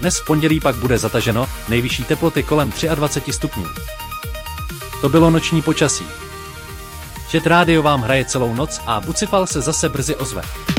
Dnes v pondělí pak bude zataženo, nejvyšší teploty kolem 23 stupňů. To bylo noční počasí. Jet Radio vám hraje celou noc a Bucifal se zase brzy ozve.